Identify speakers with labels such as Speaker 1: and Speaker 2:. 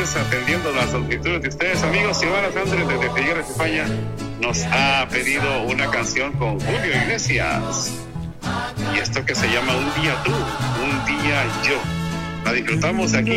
Speaker 1: seguimos atendiendo las solicitudes de ustedes, amigos. Iván Andrés desde Figueres, España, nos ha pedido una canción con Julio Iglesias. Y esto que se llama Un día tú, un día yo. La disfrutamos aquí